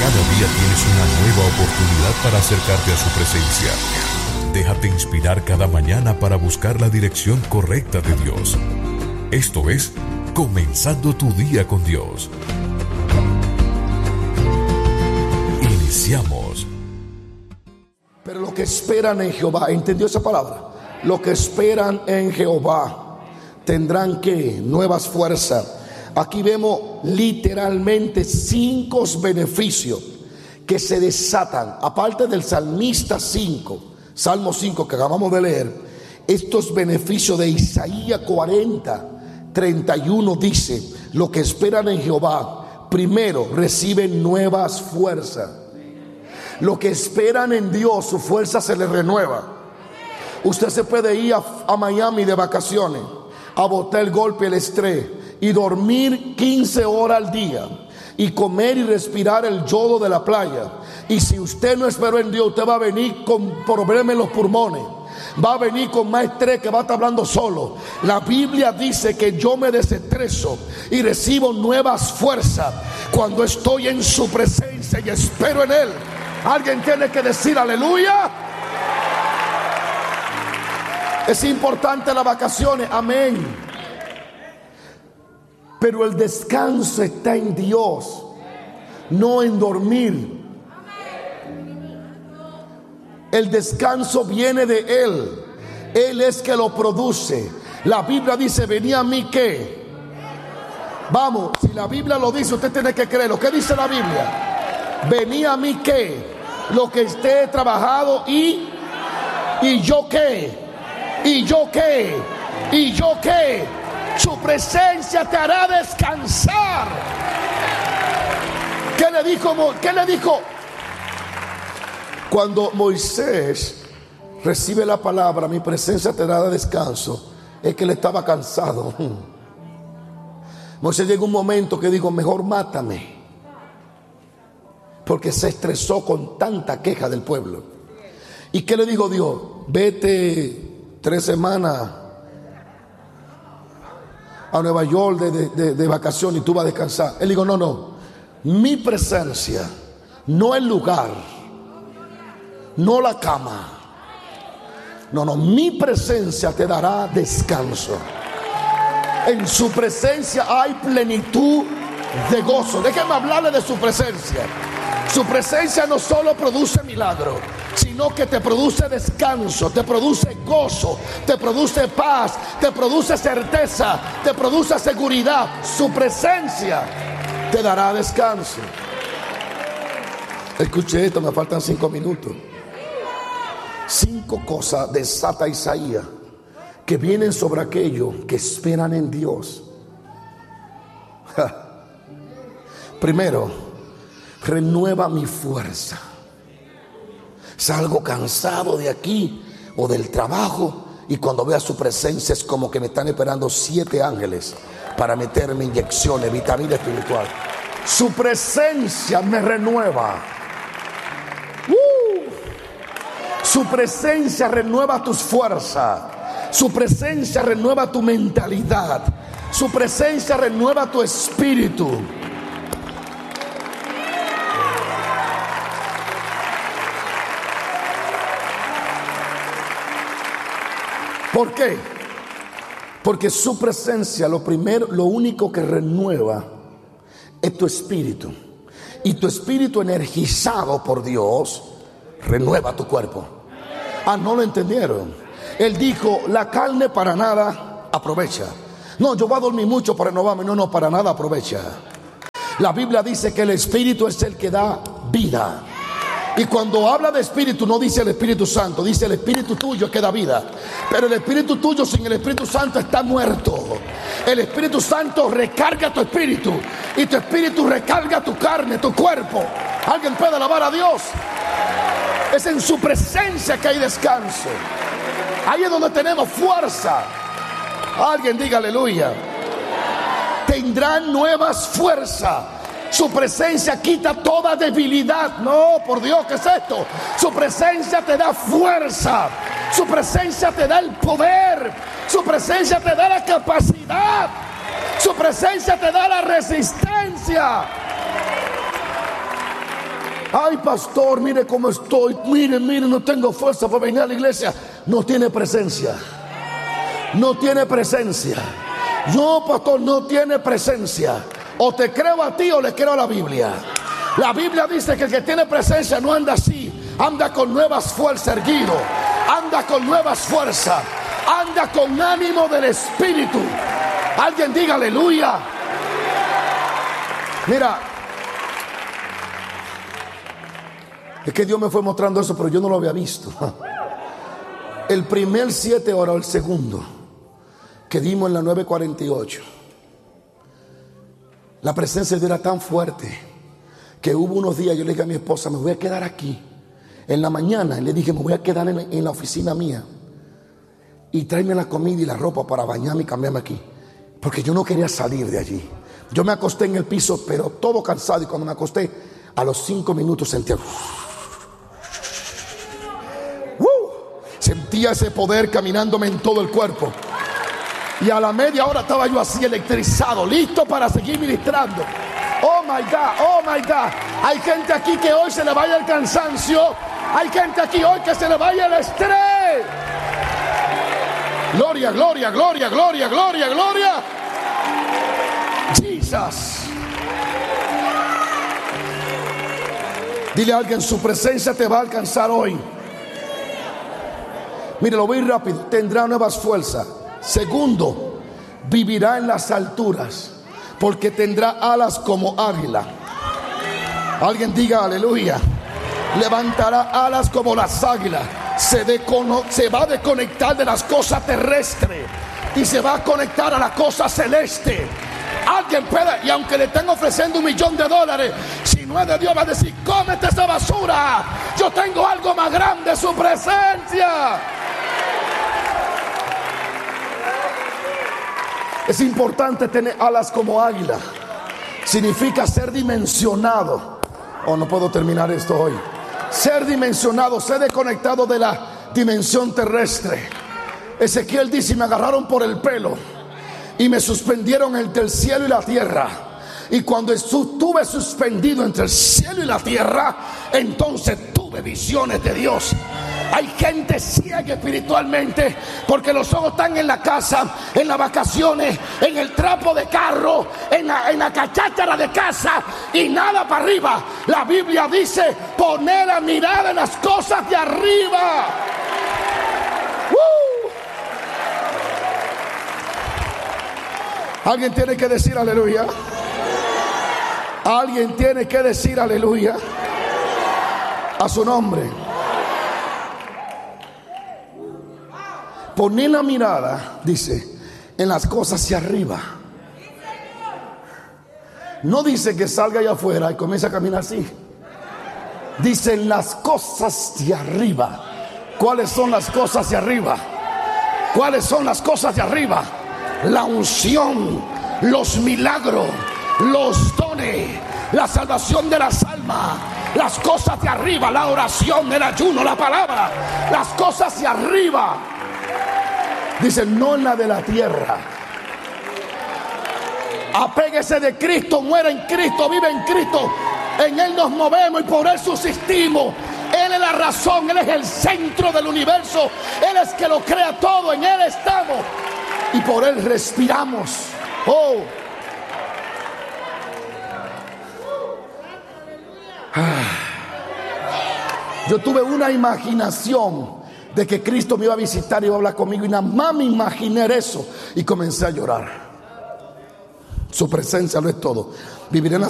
Cada día tienes una nueva oportunidad para acercarte a su presencia. Déjate inspirar cada mañana para buscar la dirección correcta de Dios. Esto es Comenzando tu día con Dios. Iniciamos. Pero los que esperan en Jehová, ¿entendió esa palabra? Los que esperan en Jehová tendrán ¿qué? Nuevas fuerzas. Aquí vemos literalmente 5 beneficios que se desatan, aparte del salmista 5, Salmo 5 que acabamos de leer. Estos beneficios de Isaías 40:31 dice: los que esperan en Jehová primero reciben nuevas fuerzas. Los que esperan en Dios, su fuerza se les renueva. Usted se puede ir a Miami de vacaciones, a botar el golpe, el estrés, y dormir 15 horas al día, y comer y respirar el yodo de la playa. Y si usted no esperó en Dios, usted va a venir con problemas en los pulmones, va a venir con más estrés, que va a estar hablando solo. La Biblia dice que yo me desestreso y recibo nuevas fuerzas cuando estoy en su presencia y espero en Él. Alguien tiene que decir aleluya. Es importante las vacaciones, amén. Pero el descanso está en Dios, no en dormir. El descanso viene de Él. Él es que lo produce. La Biblia dice: venid a mí que. Vamos, si la Biblia lo dice, usted tiene que creerlo. ¿Qué dice la Biblia? Venid a mí que, lo que esté trabajado y yo qué, y yo qué, y yo qué. Su presencia te hará descansar. ¿Qué le dijo? ¿Qué le dijo? Cuando Moisés recibe la palabra, mi presencia te dará descanso, es que él estaba cansado. Moisés llegó un momento que dijo: mejor mátame, porque se estresó con tanta queja del pueblo. ¿Y qué le dijo Dios? Vete 3 semanas a Nueva York de vacaciones y tú vas a descansar. Él dijo: no, mi presencia, no el lugar, no la cama, no, mi presencia te dará descanso. En su presencia hay plenitud de gozo. Déjeme hablarle de su presencia. Su presencia no solo produce milagros, sino que te produce descanso, te produce gozo, te produce paz, te produce certeza, te produce seguridad. Su presencia te dará descanso. Escuche esto, me faltan 5 minutos. 5 cosas desata Isaías que vienen sobre aquellos que esperan en Dios. Primero, renueva mi fuerza. Salgo cansado de aquí o del trabajo, y cuando veo su presencia es como que me están esperando 7 ángeles para meterme inyecciones, vitamina espiritual. Su presencia me renueva. Su presencia renueva tus fuerzas. Su presencia renueva tu mentalidad. Su presencia renueva tu espíritu. ¿Por qué? Porque su presencia, lo único que renueva es tu espíritu. Y tu espíritu energizado por Dios renueva tu cuerpo. ¿No lo entendieron? Él dijo: la carne para nada aprovecha. No, yo voy a dormir mucho para renovarme. No, para nada aprovecha. La Biblia dice que el espíritu es el que da vida. Y cuando habla de espíritu, no dice el Espíritu Santo, dice el espíritu tuyo que da vida. Pero el espíritu tuyo sin el Espíritu Santo está muerto. El Espíritu Santo recarga tu espíritu, y tu espíritu recarga tu carne, tu cuerpo. ¿Alguien puede alabar a Dios? Es en su presencia que hay descanso. Ahí es donde tenemos fuerza. Alguien diga aleluya. Tendrán nuevas fuerzas. Su presencia quita toda debilidad. No, por Dios, ¿qué es esto? Su presencia te da fuerza. Su presencia te da el poder. Su presencia te da la capacidad. Su presencia te da la resistencia. Ay, pastor, mire cómo estoy. Mire, no tengo fuerza para venir a la iglesia. No tiene presencia. No tiene presencia. No, pastor, no tiene presencia. O te creo a ti o le creo a la Biblia. La Biblia dice que el que tiene presencia no anda así. Anda con nuevas fuerzas, erguido. Anda con nuevas fuerzas. Anda con ánimo del Espíritu. Alguien diga aleluya. Mira, es que Dios me fue mostrando eso, pero yo no lo había visto. El primer 7 horas, el segundo que dimos en la 948, la presencia de Dios era tan fuerte que hubo unos días, yo le dije a mi esposa, me voy a quedar aquí en la mañana. Y le dije, me voy a quedar en la oficina mía y tráeme la comida y la ropa para bañarme y cambiarme aquí, porque yo no quería salir de allí. Yo me acosté en el piso, pero todo cansado, y cuando me acosté, a los 5 minutos sentía sentía ese poder caminándome en todo el cuerpo. Y a la media hora estaba yo así electrizado, listo para seguir ministrando. Oh my God, oh my God. Hay gente aquí que hoy se le vaya el cansancio. Hay gente aquí hoy que se le vaya el estrés. Gloria, gloria, gloria, gloria, gloria, gloria. Jesus. Dile a alguien, su presencia te va a alcanzar hoy. Mire, lo voy rápido. Tendrá nuevas fuerzas. Segundo, vivirá en las alturas, porque tendrá alas como águila. Alguien diga aleluya. Levantará alas como las águilas. Se va a desconectar de las cosas terrestres y se va a conectar a la cosa celeste. Alguien puede, y aunque le estén ofreciendo $1,000,000, si no es de Dios, va a decir, cómete esa basura. Yo tengo algo más grande, su presencia. Es importante tener alas como águila. Significa ser dimensionado. Oh, no puedo terminar esto hoy. Ser dimensionado, ser desconectado de la dimensión terrestre. Ezequiel dice, me agarraron por el pelo y me suspendieron entre el cielo y la tierra. Y cuando estuve suspendido entre el cielo y la tierra, entonces tuve visiones de Dios. Hay gente ciega espiritualmente porque los ojos están en la casa, en las vacaciones, en el trapo de carro, en la cacháchara de casa y nada para arriba. La Biblia dice poner la mirada en las cosas de arriba. Alguien tiene que decir aleluya. Alguien tiene que decir aleluya a su nombre. Poner la mirada, dice, en las cosas hacia arriba. No dice que salga allá afuera y comience a caminar así. Dice en las cosas de arriba. ¿Cuáles son las cosas de arriba? ¿Cuáles son las cosas de arriba? La unción, los milagros, los dones, la salvación de las almas, las cosas de arriba, la oración, el ayuno, la palabra, las cosas de arriba. Dice, no en la de la tierra. Apéguese de Cristo, muera en Cristo, vive en Cristo. En Él nos movemos y por Él subsistimos. Él es la razón, Él es el centro del universo. Él es que lo crea todo, en Él estamos y por Él respiramos. Oh. Yo tuve una imaginación de que Cristo me iba a visitar y iba a hablar conmigo, y nada más me imaginé eso y comencé a llorar. Su presencia lo es todo. Viviré en la